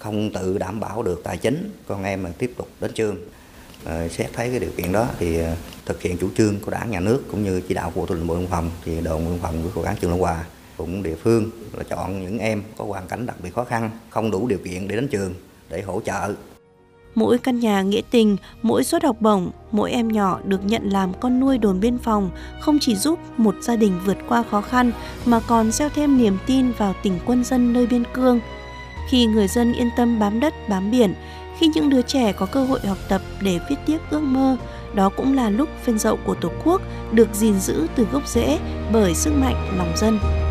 không tự đảm bảo được tài chính, con em mà tiếp tục đến trường. Xét thấy cái điều kiện đó thì thực hiện chủ trương của Đảng, Nhà nước cũng như chỉ đạo của Tư lệnh Bộ Đội Biên phòng, thì Đồn Biên phòng của Cảng Trường Long Hòa cũng địa phương là chọn những em có hoàn cảnh đặc biệt khó khăn, không đủ điều kiện để đến trường để hỗ trợ. Mỗi căn nhà nghĩa tình, mỗi suất học bổng, mỗi em nhỏ được nhận làm con nuôi đồn biên phòng không chỉ giúp một gia đình vượt qua khó khăn mà còn gieo thêm niềm tin vào tình quân dân nơi biên cương. Khi người dân yên tâm bám đất, bám biển, khi những đứa trẻ có cơ hội học tập để viết tiếp ước mơ, đó cũng là lúc phên dậu của Tổ quốc được gìn giữ từ gốc rễ bởi sức mạnh lòng dân.